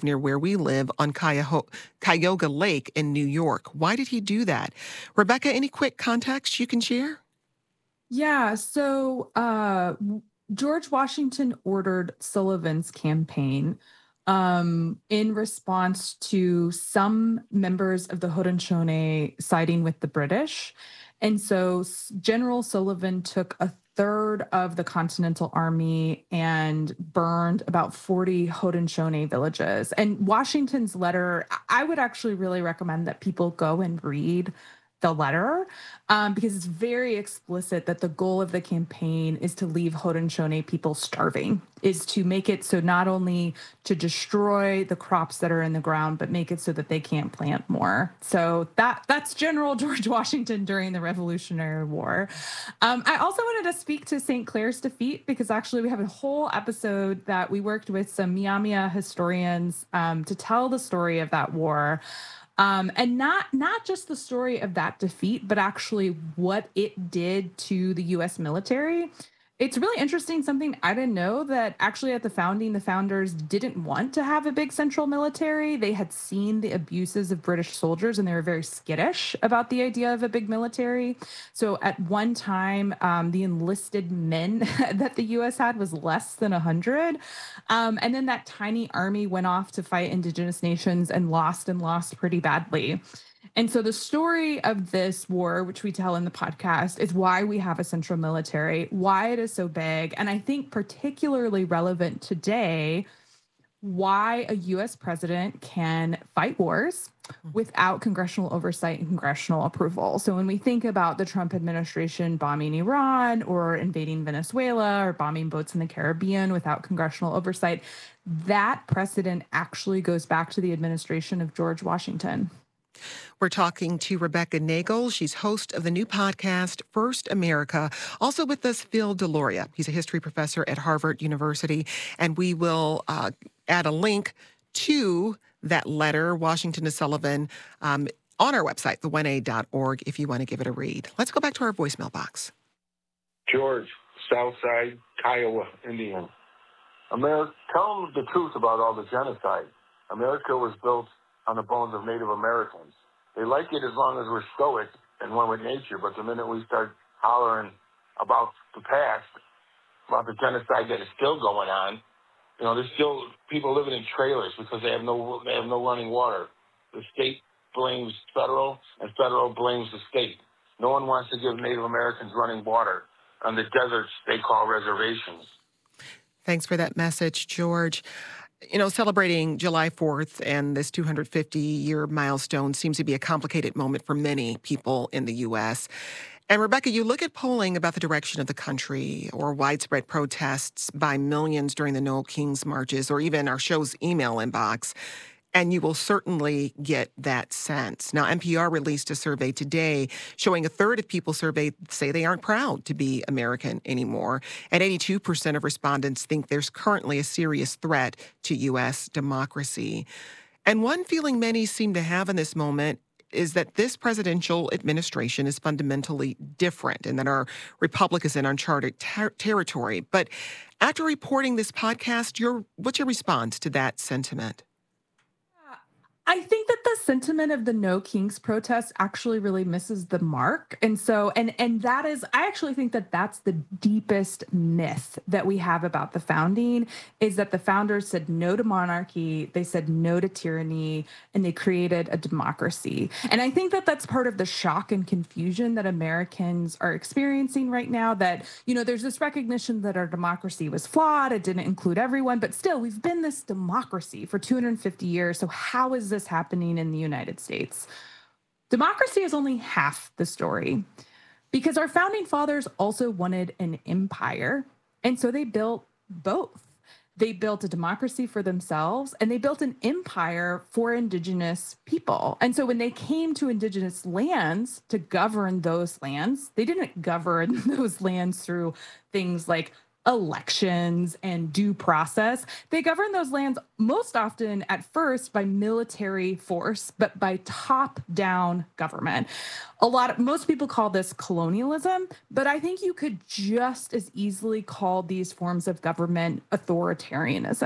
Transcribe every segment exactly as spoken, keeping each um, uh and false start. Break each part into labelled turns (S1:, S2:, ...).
S1: near where we live on Cuyaho- Cuyahoga Lake in New York. Why did he do that? Rebecca, any quick context you can share?
S2: Yeah, so uh, George Washington ordered Sullivan's campaign um, in response to some members of the Haudenosaunee siding with the British. And so General Sullivan took a third of the Continental Army and burned about forty Haudenosaunee villages. And Washington's letter, I would actually really recommend that people go and read the letter um, because it's very explicit that the goal of the campaign is to leave Haudenosaunee people starving, is to make it so not only to destroy the crops that are in the ground, but make it so that they can't plant more. So that that's General George Washington during the Revolutionary War. Um, I also wanted to speak to Saint Clair's defeat because actually we have a whole episode that we worked with some Miamia historians um, to tell the story of that war. Um, and not not just the story of that defeat, but actually what it did to the U S military. It's really interesting, something I didn't know, that actually at the founding, the founders didn't want to have a big central military. They had seen the abuses of British soldiers and they were very skittish about the idea of a big military. So at one time, um, the enlisted men that the U S had was less than one hundred. Um, and then that tiny army went off to fight indigenous nations and lost and lost pretty badly. And so the story of this war, which we tell in the podcast, is why we have a central military, why it is so big, and I think particularly relevant today, why a U S president can fight wars without congressional oversight and congressional approval. So when we think about the Trump administration bombing Iran or invading Venezuela or bombing boats in the Caribbean without congressional oversight, that precedent actually goes back to the administration of George Washington.
S1: We're talking to Rebecca Nagle. She's host of the new podcast, First America. Also with us, Phil DeLoria. He's a history professor at Harvard University. And we will uh, add a link to that letter, Washington to Sullivan, um, on our website, the one a dot org, if you want to give it a read. Let's go back to our voicemail box.
S3: George, Southside, Kiowa, Indiana. America, tell them the truth about all the genocide. America was built on the bones of Native Americans. They like it as long as we're stoic and one with nature, but the minute we start hollering about the past, about the genocide that is still going on, you know, there's still people living in trailers because they have no they have no running water. The state blames federal, and federal blames the state. No one wants to give Native Americans running water on the deserts they call reservations.
S1: Thanks for that message, George. You know, celebrating July fourth and this two hundred fifty year milestone seems to be a complicated moment for many people in the U S. And Rebecca, you look at polling about the direction of the country or widespread protests by millions during the No Kings marches or even our show's email inbox, and you will certainly get that sense. Now, N P R released a survey today showing a third of people surveyed say they aren't proud to be American anymore. And eighty-two percent of respondents think there's currently a serious threat to U S democracy. And one feeling many seem to have in this moment is that this presidential administration is fundamentally different and that our republic is in uncharted ter- territory. But after reporting this podcast, your what's your response to that sentiment?
S2: I think that the sentiment of the No Kings protest actually really misses the mark. And so, and and that is, I actually think that that's the deepest myth that we have about the founding, is that the founders said no to monarchy, they said no to tyranny, and they created a democracy. And I think that that's part of the shock and confusion that Americans are experiencing right now, that, you know, there's this recognition that our democracy was flawed, it didn't include everyone, but still, we've been this democracy for two hundred fifty years. So how is this happening in the United States? Democracy is only half the story, because our founding fathers also wanted an empire. And so they built both. They built a democracy for themselves and they built an empire for indigenous people. And so when they came to indigenous lands to govern those lands, they didn't govern those lands through things like elections and due process. They govern those lands most often at first by military force, but by top-down government. A lot of, most people call this colonialism, but I think you could just as easily call these forms of government authoritarianism.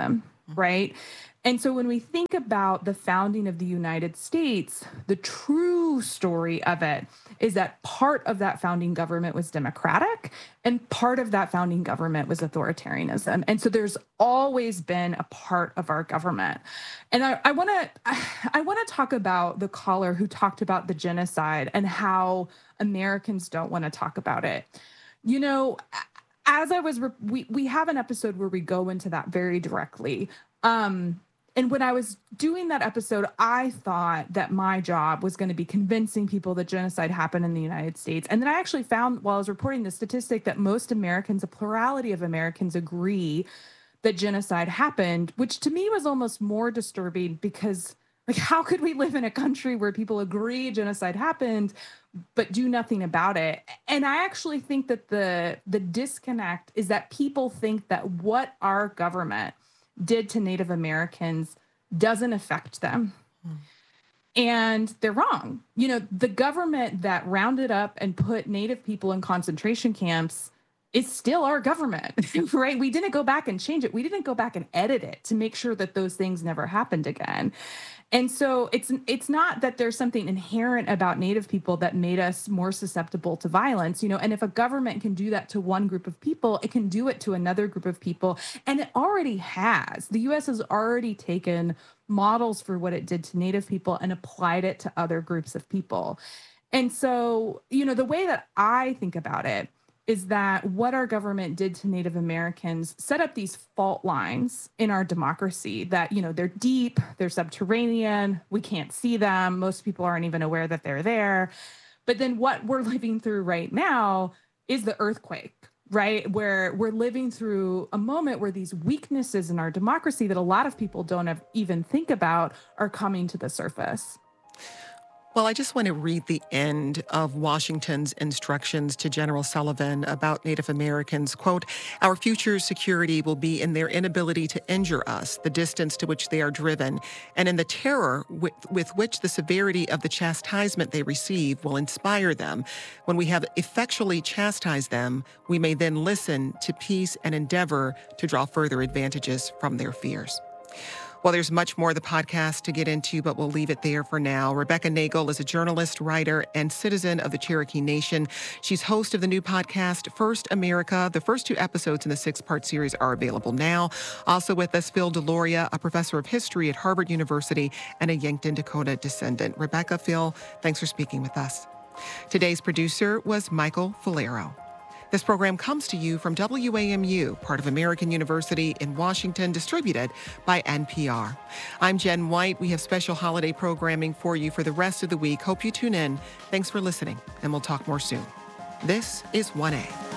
S2: right? And so when we think about the founding of the United States, the true story of it is that part of that founding government was democratic and part of that founding government was authoritarianism. And so there's always been a part of our government. And I, I want to I want to talk about the caller who talked about the genocide and how Americans don't want to talk about it. You know, as I was, we, we have an episode where we go into that very directly. Um, And when I was doing that episode, I thought that my job was going to be convincing people that genocide happened in the United States. And then I actually found while I was reporting the statistic that most Americans, a plurality of Americans, agree that genocide happened, which to me was almost more disturbing because, like, how could we live in a country where people agree genocide happened but do nothing about it? And I actually think that the the disconnect is that people think that what our government did to Native Americans doesn't affect them. Mm. And they're wrong. You know, the government that rounded up and put Native people in concentration camps is still our government, right? We didn't go back and change it. We didn't go back and edit it to make sure that those things never happened again. And so it's it's not that there's something inherent about Native people that made us more susceptible to violence, you know, and if a government can do that to one group of people, it can do it to another group of people. And it already has. The U S has already taken models for what it did to Native people and applied it to other groups of people. And so, you know, the way that I think about it is that what our government did to Native Americans set up these fault lines in our democracy that, you know, they're deep, they're subterranean, we can't see them, most people aren't even aware that they're there. But then what we're living through right now is the earthquake, right? Where we're living through a moment where these weaknesses in our democracy that a lot of people don't have, even think about are coming to the surface.
S1: Well, I just want to read the end of Washington's instructions to General Sullivan about Native Americans. Quote, "Our future security will be in their inability to injure us, the distance to which they are driven, and in the terror with, with which the severity of the chastisement they receive will inspire them. When we have effectually chastised them, we may then listen to peace and endeavor to draw further advantages from their fears." Well, there's much more of the podcast to get into, but we'll leave it there for now. Rebecca Nagle is a journalist, writer, and citizen of the Cherokee Nation. She's host of the new podcast, First America. The first two episodes in the six-part series are available now. Also with us, Phil DeLoria, a professor of history at Harvard University and a Yankton, Dakota descendant. Rebecca, Phil, thanks for speaking with us. Today's producer was Michael Falero. This program comes to you from W A M U, part of American University in Washington, distributed by N P R. I'm Jen White. We have special holiday programming for you for the rest of the week. Hope you tune in. Thanks for listening, and we'll talk more soon. This is one A.